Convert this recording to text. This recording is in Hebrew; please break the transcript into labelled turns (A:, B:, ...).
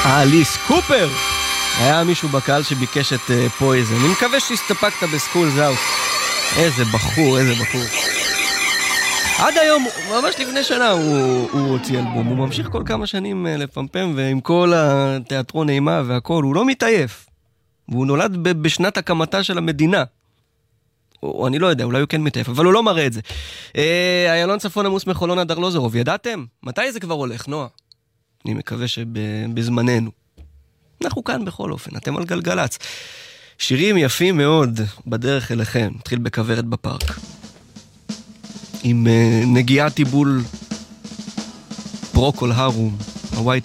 A: אליס קופר. היה מישהו בקהל שביקש את פויזן. אני מקווה שהסתפקת בסקולס אאוט. איזה בחור, איזה בחור. עד היום, ממש לפני שנה הוא הוציא אלבום. הוא ממשיך כל כמה שנים לפמפם, ועם כל התיאטרון אימה והכל, הוא לא מתעייף. והוא נולד בשנת הקמתה של המדינה. או אני לא יודע, אולי הוא כן מתעייף, אבל הוא לא מראה את זה. איילון צפון עמוס מחולון עד ארלוזורוב, ידעתם? מתי זה כבר הולך, נועה? אני מקווה שבזמננו. אנחנו כאן בכל אופן, אתם על גלגלץ. שירים יפים מאוד בדרך אליכם. נתחיל בכוורת בפארק. עם נגיעת טיבול ברוקול הרום, הווייט